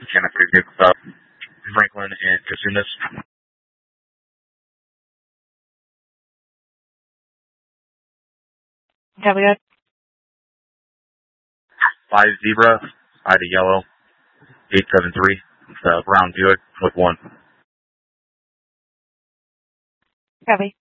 Santa Cruz, Franklin, and Casunas. Copy that. 5 Zebra, Ida Yellow, 873. It's a brown Buick with 1. Copy.